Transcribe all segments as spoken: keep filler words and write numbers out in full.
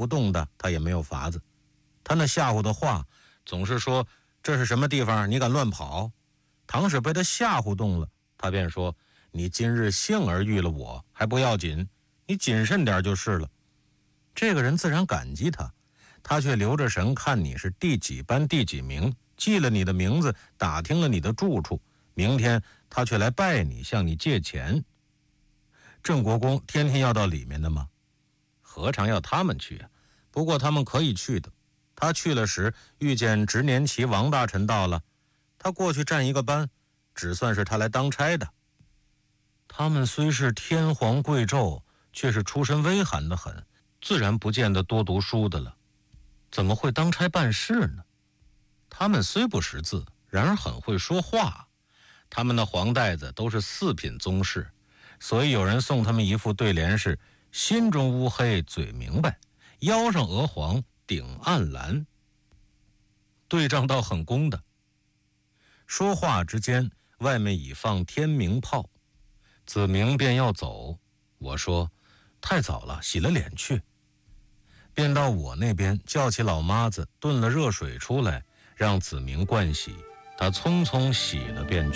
不动的，他也没有法子。他那吓唬的话总是说这是什么地方，你敢乱跑。倘使被他吓唬动了，他便说你今日幸而遇了我还不要紧，你谨慎点就是了。这个人自然感激他，他却留着神看你是第几班第几名，记了你的名字，打听了你的住处，明天他却来拜你，向你借钱。郑国公天天要到里面的吗？何尝要他们去啊？不过他们可以去的。他去了时遇见执年期王大臣到了，他过去站一个班，只算是他来当差的。他们虽是天皇贵胄，却是出身微寒的很，自然不见得多读书的了，怎么会当差办事呢？他们虽不识字，然而很会说话。他们的黄带子都是四品宗室，所以有人送他们一副对联是：心中乌黑嘴明白，腰上鹅黄顶暗蓝。对仗倒很公的。说话之间，外面已放天明炮，子明便要走。我说太早了，洗了脸去。便到我那边叫起老妈子，炖了热水出来，让子明灌洗。他匆匆洗了便去。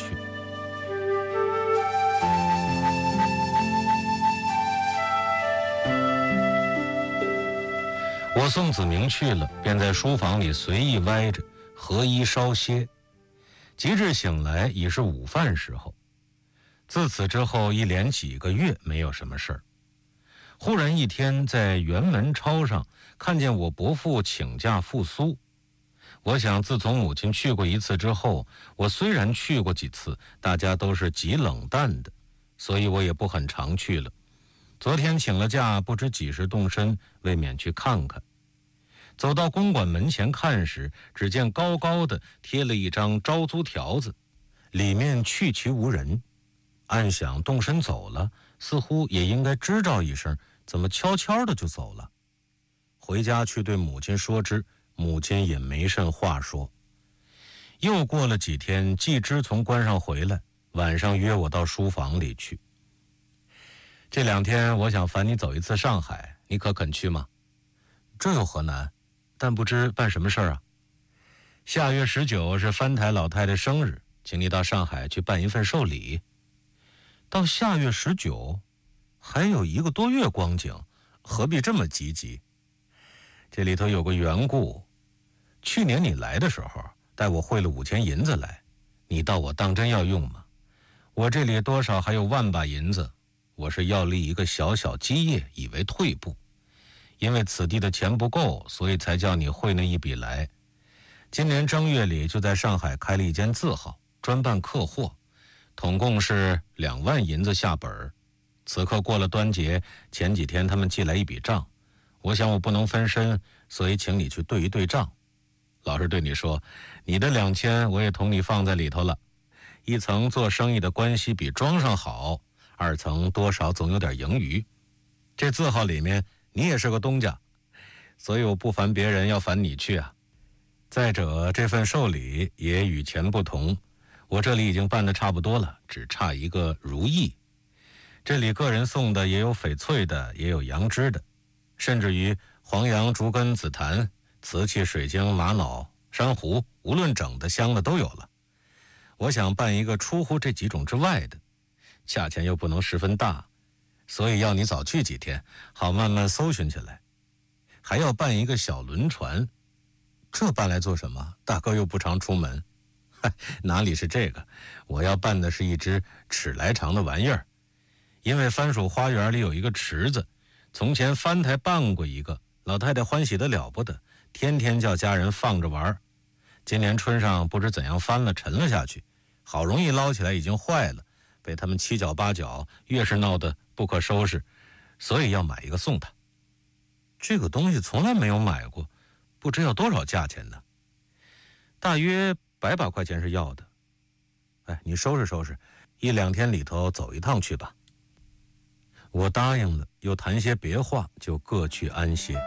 我送子明去了，便在书房里随意歪着，合衣稍歇。及至醒来已是午饭时候。自此之后一连几个月没有什么事儿。忽然一天在辕门抄上看见我伯父请假赴苏。我想自从母亲去过一次之后，我虽然去过几次，大家都是极冷淡的，所以我也不很常去了。昨天请了假，不知几时动身，未免去看看。走到公馆门前看时，只见高高的贴了一张招租条子，里面去其无人。暗想动身走了，似乎也应该支招一声，怎么悄悄的就走了？回家去对母亲说之，母亲也没甚话说。又过了几天，季之从关上回来，晚上约我到书房里去。这两天我想烦你走一次上海，你可肯去吗？这有何难？但不知办什么事儿啊？下月十九是翻台老太太生日，请你到上海去办一份寿礼。到下月十九，还有一个多月光景，何必这么积极？这里头有个缘故。去年你来的时候，带我汇了五千银子来，你道我当真要用吗？我这里多少还有万把银子，我是要立一个小小基业，以为退步。因为此地的钱不够，所以才叫你汇那一笔来。今年正月里就在上海开了一间字号，专办客货，统共是两万银子下本。此刻过了端节，前几天他们寄来一笔账，我想我不能分身，所以请你去对一对账。老实对你说，你的两千我也同你放在里头了。一层做生意的关系比庄上好，二层多少总有点盈余。这字号里面你也是个东家，所以我不烦别人，要烦你去啊。再者，这份寿礼也与前不同，我这里已经办得差不多了，只差一个如意。这里个人送的也有翡翠的，也有羊脂的，甚至于黄杨、竹根、紫檀、瓷器、水晶、玛瑙、珊瑚，无论整的香的都有了。我想办一个出乎这几种之外的，价钱又不能十分大，所以要你早去几天，好慢慢搜寻起来。还要办一个小轮船，这办来做什么？大哥又不常出门。嗨，哪里是这个，我要办的是一只尺来长的玩意儿。因为番薯花园里有一个池子，从前番台办过一个，老太太欢喜得了不得，天天叫家人放着玩。今年春上不知怎样翻了，沉了下去，好容易捞起来已经坏了，被他们七搅八搅，越是闹得不可收拾，所以要买一个送他。这个东西从来没有买过，不知要多少价钱呢？大约百把块钱是要的。哎，你收拾收拾，一两天里头走一趟去吧。我答应了，又谈些别话，就各去安歇。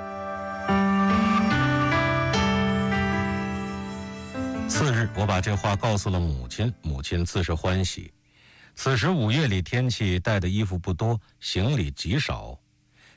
次日，我把这话告诉了母亲，母亲自是欢喜。此时五月里天气，带的衣服不多，行李极少。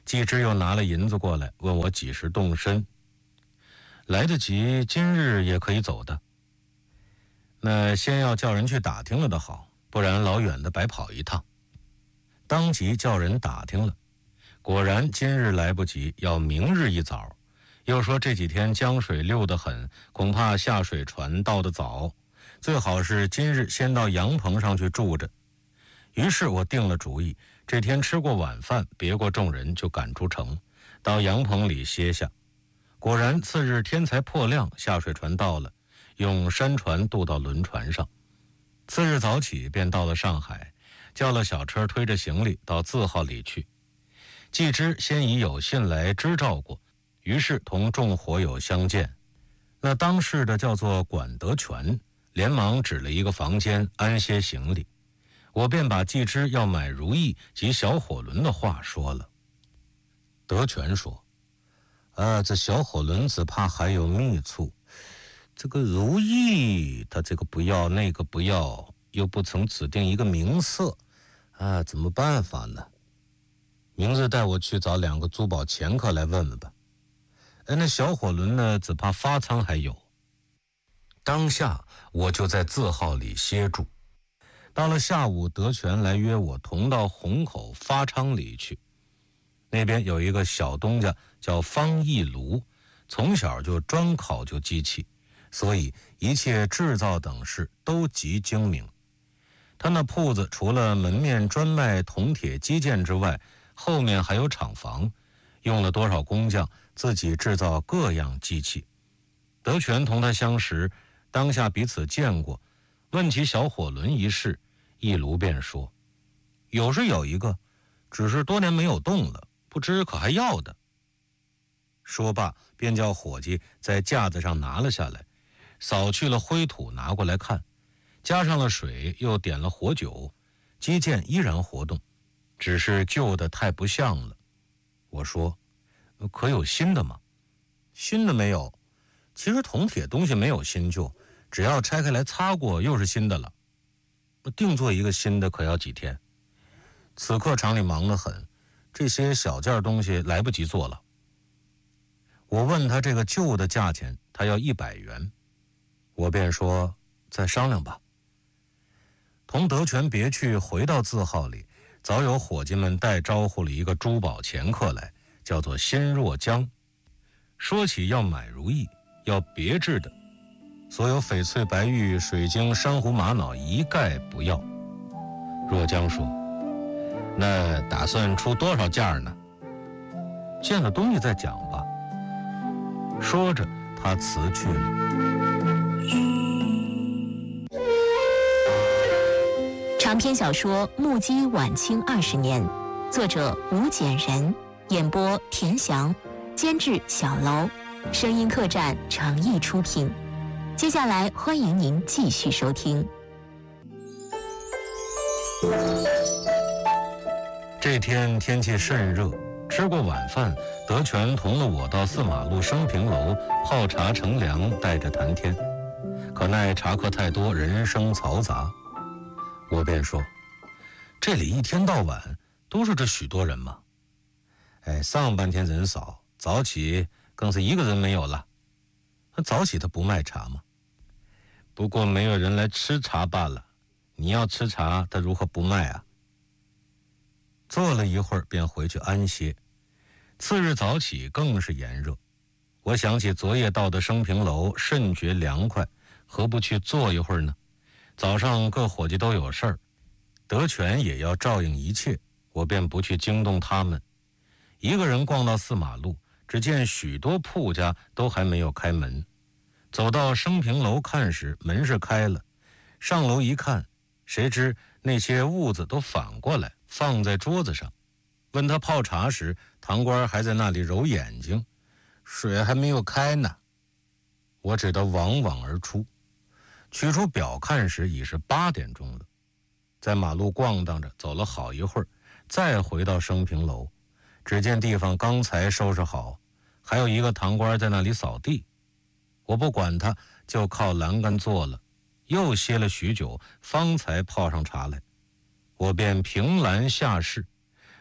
季之又拿了银子过来，问我几时动身。来得及，今日也可以走的。那先要叫人去打听了的好，不然老远的白跑一趟。当即叫人打听了，果然今日来不及，要明日一早。又说这几天江水溜得很，恐怕下水船到得早，最好是今日先到洋棚上去住着。于是我定了主意，这天吃过晚饭，别过众人就赶出城，到洋棚里歇下。果然次日天才破亮，下水船到了，用山船渡到轮船上。次日早起便到了上海，叫了小车推着行李到字号里去。季之先已有信来知照过，于是同众伙友相见。那当事的叫做管德全，连忙指了一个房间安歇行李。我便把季之要买如意及小火轮的话说了。德全说：啊，这小火轮子怕还有秘处，这个如意他这个不要那个不要，又不曾指定一个名色啊，怎么办法呢？明日带我去找两个珠宝掮客来问问吧。哎，那小火轮呢，只怕发仓还有。当下我就在字号里歇住。到了下午，德全来约我同到虹口发昌里去。那边有一个小东家叫方义庐，从小就专考究机器，所以一切制造等事都极精明。他那铺子除了门面专卖铜铁机件之外，后面还有厂房，用了多少工匠，自己制造各样机器。德全同他相识，当下彼此见过，问起小火轮一事，一卢便说：有是有一个，只是多年没有动了，不知可还要的。说罢便叫伙计在架子上拿了下来，扫去了灰土拿过来看，加上了水，又点了火酒，机件依然活动，只是旧的太不像了。我说：可有新的吗？新的没有，其实铜铁东西没有新旧，只要拆开来擦过又是新的了。定做一个新的可要几天？此刻厂里忙得很，这些小件东西来不及做了。我问他这个旧的价钱，他要一百元，我便说再商量吧。同德全别去，回到字号里，早有伙计们带招呼了一个珠宝掮客来，叫做辛若江。说起要买如意，要别致的，所有翡翠白玉水晶珊瑚玛瑙一概不要。若江说：那打算出多少件呢？见了东西再讲吧。说着他辞去了。 长篇小说《目击晚清二十年》，作者吴简人，演播田翔，监制小楼，声音客栈诚意出品。接下来欢迎您继续收听。 这天天气甚热，吃过晚饭，德全同了我到四马路升平楼泡茶乘凉，待着谈天。可奈茶客太多，人声嘈杂，我便说：这里一天到晚都是这许多人吗？哎，上半天人少，早起更是一个人没有了。早起他不卖茶吗？不过没有人来吃茶罢了。你要吃茶，他如何不卖啊？坐了一会儿，便回去安歇。次日早起更是炎热，我想起昨夜到的升平楼，甚觉凉快，何不去坐一会儿呢？早上各伙计都有事儿，德全也要照应一切，我便不去惊动他们。一个人逛到四马路，只见许多铺家都还没有开门。走到升平楼看时，门是开了，上楼一看，谁知那些物子都反过来放在桌子上。问他泡茶时，堂官还在那里揉眼睛，水还没有开呢。我只得往往而出，取出表看时已是八点钟了。在马路逛荡着，走了好一会儿，再回到升平楼，只见地方刚才收拾好，还有一个堂官在那里扫地。我不管他，就靠栏杆坐了，又歇了许久，方才泡上茶来。我便凭栏下视，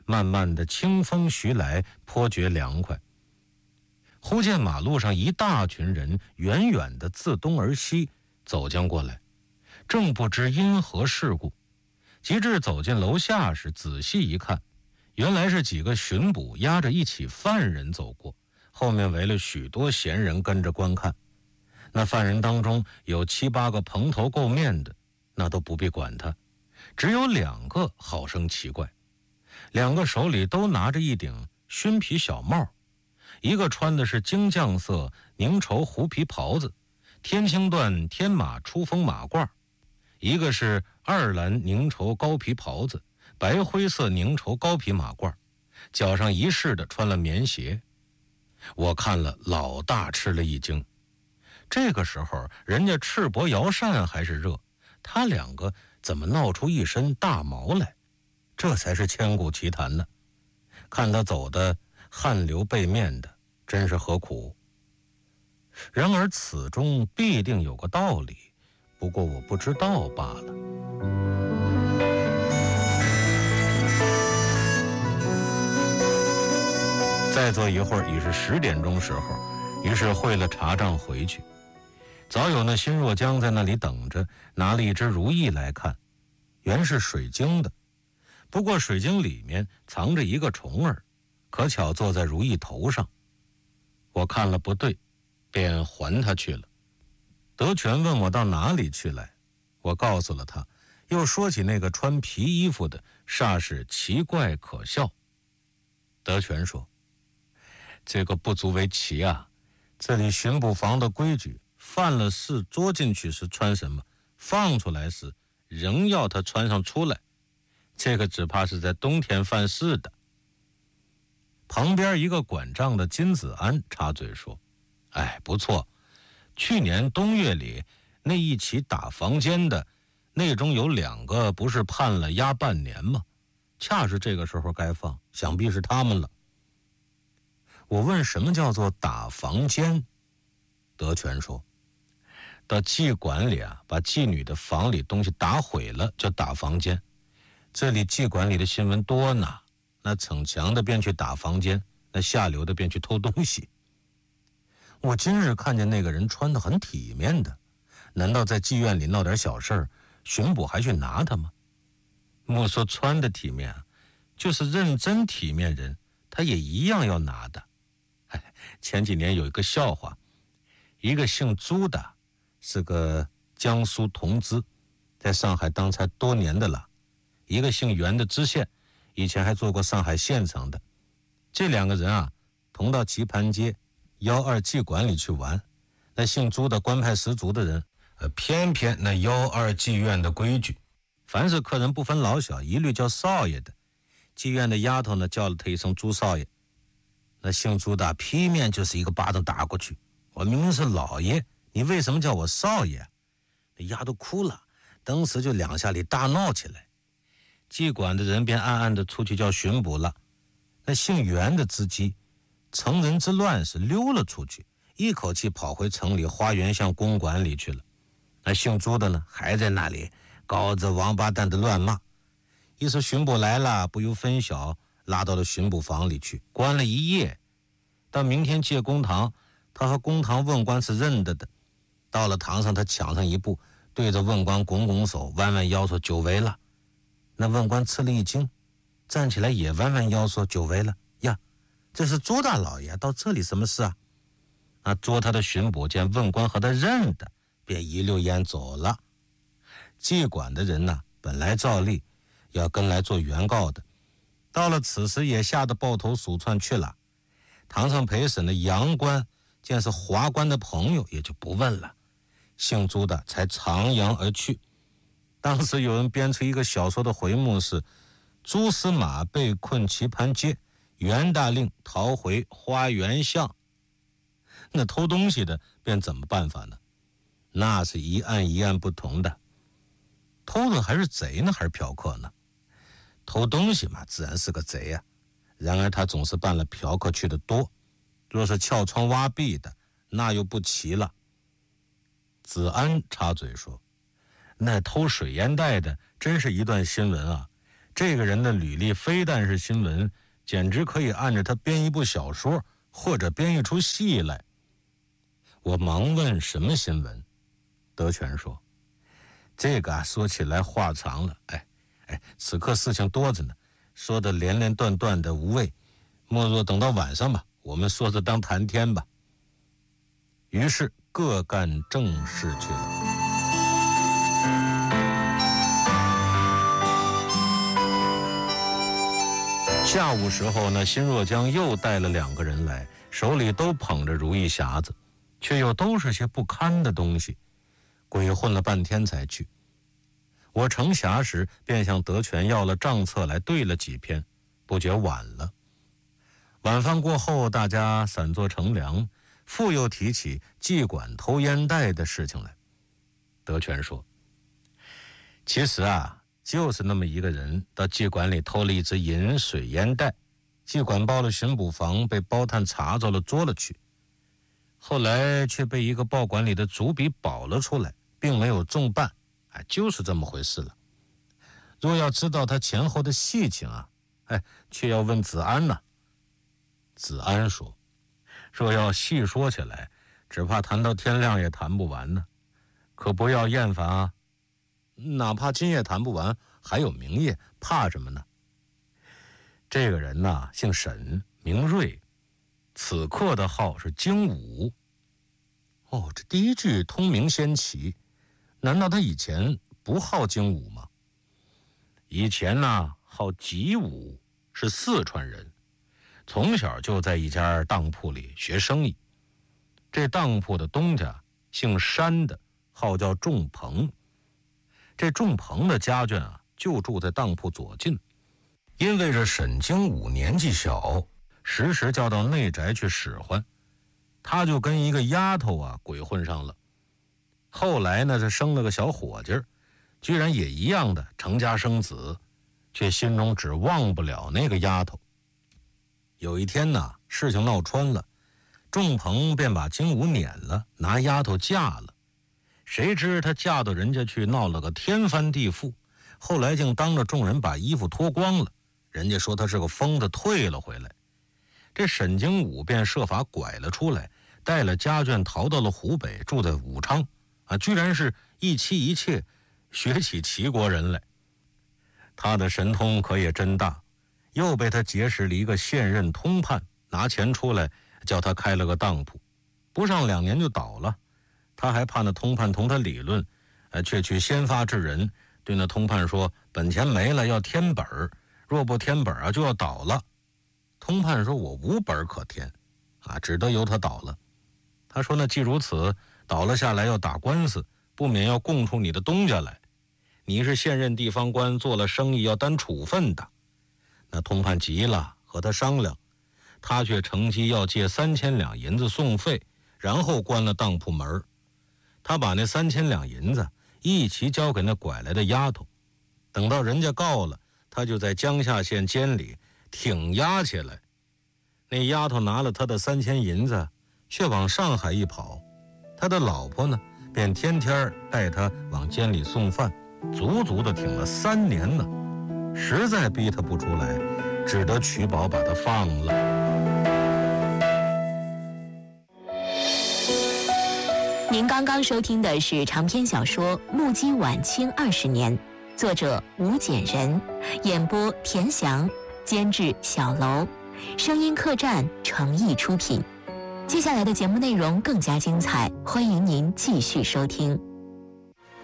慢慢的清风徐来，颇觉凉快。忽见马路上一大群人远远的自东而西走将过来，正不知因何事故，及至走进楼下时，仔细一看，原来是几个巡捕押着一起犯人走过，后面围了许多闲人跟着观看。那犯人当中有七八个蓬头垢面的，那都不必管他，只有两个好生奇怪，两个手里都拿着一顶熏皮小帽，一个穿的是精酱色凝绸狐皮袍子，天青缎天马出风马褂，一个是二蓝凝绸高皮袍子，白灰色凝绸高皮马褂，脚上一式的穿了棉鞋。我看了老大吃了一惊，这个时候人家赤膊摇扇还是热，他两个怎么闹出一身大毛来？这才是千古奇谈呢。看他走的汗流背面的，真是何苦。然而此中必定有个道理，不过我不知道罢了。再坐一会儿已是十点钟时候，于是会了茶账回去。早有那辛若江在那里等着，拿了一只如意来看，原是水晶的，不过水晶里面藏着一个虫儿，可巧坐在如意头上。我看了不对，便还他去了。德全问我到哪里去来，我告诉了他，又说起那个穿皮衣服的，煞是奇怪可笑。德全说，这个不足为奇啊，这里巡捕房的规矩，犯了事捉进去时穿什么，放出来时仍要他穿上出来，这个只怕是在冬天犯事的。旁边一个管账的金子安插嘴说，哎，不错，去年冬月里那一起打房间的，那中有两个不是判了押半年吗？恰是这个时候该放，想必是他们了。我问什么叫做打房间，德全说，到妓馆里啊，把妓女的房里东西打毁了叫打房间。这里妓馆里的新闻多呢，那逞强的便去打房间，那下流的便去偷东西。我今日看见那个人穿得很体面的，难道在妓院里闹点小事儿，巡捕还去拿他吗？莫说穿的体面啊，就是认真体面人，他也一样要拿的。哎，前几年有一个笑话，一个姓朱的，是个江苏同知，在上海当差多年的了；一个姓袁的知县，以前还做过上海县城的。这两个人啊，同到棋盘街幺二妓馆里去玩。那姓朱的官派十足的人，呃，偏偏那幺二妓院的规矩，凡是客人不分老小，一律叫少爷的。妓院的丫头呢，叫了他一声朱少爷。那姓朱的劈面就是一个巴掌打过去，我明明是老爷，你为什么叫我少爷？那丫头哭了，当时就两下里大闹起来。妓馆的人便暗暗的出去叫巡捕了。那姓袁的知机乘人之乱是溜了出去，一口气跑回城里花园巷公馆里去了。那姓朱的呢，还在那里高着王八蛋的乱骂。一时巡捕来了，不由分晓拉到了巡捕房里去，关了一夜。到明天借公堂，他和公堂问官是认得的。到了堂上，他抢上一步，对着问官拱拱手，弯弯腰说久违了。那问官吃了一惊，站起来也弯弯腰说久违了。呀，这是朱大老爷，到这里什么事啊？那捉他的巡捕见问官和他认得，便一溜烟走了。妓馆的人呢，本来照例要跟来做原告的，到了此时也吓得抱头鼠窜去了。堂上陪审的杨官见是华官的朋友，也就不问了。姓朱的才长扬而去。当时有人编出一个小说的回目是朱司马被困棋盘街，袁大令逃回花园巷。那偷东西的便怎么办法呢？那是一案一案不同的。偷的还是贼呢，还是嫖客呢？偷东西嘛，自然是个贼啊。然而他总是办了嫖客去的多，若是撬窗挖壁的，那又不齐了。子安插嘴说，那偷水烟袋的真是一段新闻啊， 这个人的履历非但是新闻，简直可以按着他编一部小说或者编一出戏来。我忙问什么新闻？德全说，这个啊说起来话长了，哎哎，此刻事情多着呢，说的连连断断的无味，莫若等到晚上吧，我们说着当谈天吧。于是各干正事去了。下午时候呢，辛若江又带了两个人来，手里都捧着如意匣子，却又都是些不堪的东西，鬼混了半天才去。我盛匣时便向德全要了账册来对了几篇，不觉晚了。晚饭过后，大家散坐乘凉，复又提起妓馆偷烟袋的事情来。德全说，其实啊就是那么一个人到妓馆里偷了一只银水烟袋，妓馆报了巡捕房，被包探查着了，捉了去，后来却被一个报馆里的主笔保了出来，并没有重办，哎，就是这么回事了。若要知道他前后的细情啊，哎，却要问子安呢、啊。子安说，若要细说起来，只怕谈到天亮也谈不完呢，可不要厌烦啊。哪怕今夜谈不完，还有明夜，怕什么呢？这个人呐，姓沈，名瑞，此刻的号是精武。哦，这第一句通名先奇，难道他以前不号精武吗？以前呢，号吉武，是四川人，从小就在一家当铺里学生意。这当铺的东家姓山的，号叫仲鹏。这仲鹏的家眷啊，就住在当铺左近。因为这沈精武年纪小，时时叫到内宅去使唤，他就跟一个丫头啊鬼混上了。后来呢，这生了个小伙计儿，居然也一样的成家生子，却心中只忘不了那个丫头。有一天呢，事情闹穿了，仲鹏便把精武撵了，拿丫头嫁了。谁知他嫁到人家去，闹了个天翻地覆，后来竟当着众人把衣服脱光了，人家说他是个疯子，退了回来。这沈精武便设法拐了出来，带了家眷逃到了湖北，住在武昌啊，居然是一妻一妾，学起齐国人来。他的神通可也真大，又被他结识了一个现任通判，拿钱出来叫他开了个当铺，不上两年就倒了。他还怕那通判同他理论，呃，却去先发制人，对那通判说本钱没了要添本，若不添本啊就要倒了。通判说我无本可添啊，只得由他倒了。他说那既如此，倒了下来要打官司，不免要供出你的东家来，你是现任地方官，做了生意要担处分的。那通判急了，和他商量，他却乘机要借三千两银子送费，然后关了当铺门。他把那三千两银子一齐交给那拐来的丫头，等到人家告了，他就在江夏县监里挺押起来。那丫头拿了他的三千银子，却往上海一跑，他的老婆呢，便天天带他往监里送饭，足足的挺了三年呢，实在逼他不出来，只得取保把他放了。 您刚刚收听的是长篇小说《目击晚清二十年》，作者吴简人，演播田翔，监制小楼，声音客栈诚意出品。接下来的节目内容更加精彩，欢迎您继续收听。